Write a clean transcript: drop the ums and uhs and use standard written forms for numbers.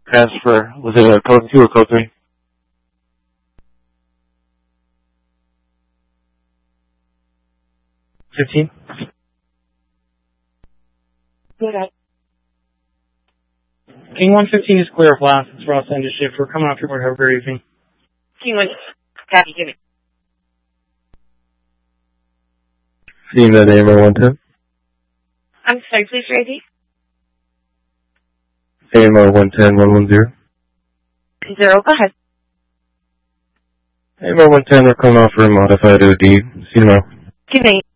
Transfer. Was it a code 2 or code 3? 15? Good. King 115 is clear of last. It's Ross end of shift. We're coming off your board. Have a great evening. King 1, copy, give me. Seeing that AMR 110? I'm sorry, please repeat. AMR 110, 110. 0, go ahead. AMR 110, we're coming off for a modified OD. See you tomorrow. Give me.